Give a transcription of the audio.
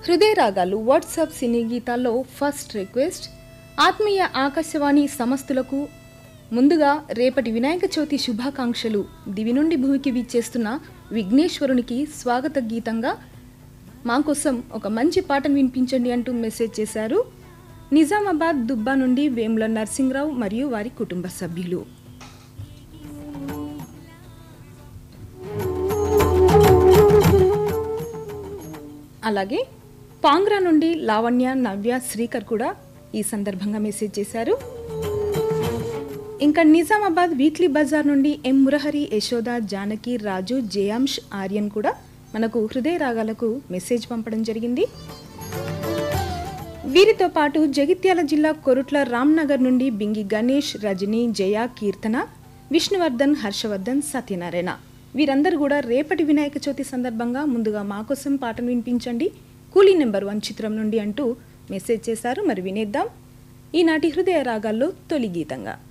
హృదయ రాగాలు వాట్సాప్ సినీ గీతాల్లో first request. ఆత్మీయ ఆకాశవాణి సమస్తులకు ముందుగా రేపటి వినాయక చవితి శుభాకాంక్షలు. దివి నుండి భూమికి విచ్చేస్తున్న విఘ్నేశ్వరునికి స్వాగత గీతంగా మా కోసం ఒక మంచి పాటను వినిపించండి అంటూ మెసేజ్ చేశారు నిజామాబాద్ దుబ్బా నుండి వేముల నరసింహరావు మరియు వారి కుటుంబ సభ్యులు. అలాగే పాంగ్రా నుండి లావణ్య, నవ్య, శ్రీకర్ కూడా ఈ సందర్భంగా మెసేజ్ చేశారు. ఇంకా నిజామాబాద్ వీక్లీ బజార్ నుండి ఎం మురహరి, యశోద, జానకి, రాజు, జయాంష్, ఆర్యన్ కూడా మనకు హృదయ రాగాలకు మెసేజ్ పంపడం జరిగింది. వీరితో పాటు జగిత్యాల జిల్లా కొరుట్ల రామ్నగర్ నుండి బింగి గణేష్, రజని, జయ, కీర్తన, విష్ణువర్ధన్, హర్షవర్ధన్, సత్యనారాయణ వీరందరూ కూడా రేపటి వినాయక చవితి సందర్భంగా ముందుగా మా కోసం పాటను వినిపించండి, కూలీ నెంబర్ 1 చిత్రం నుండి అంటూ మెసేజ్ చేశారు. మరి వినేద్దాం ఈనాటి హృదయ రాగాల్లో తొలి గీతంగా.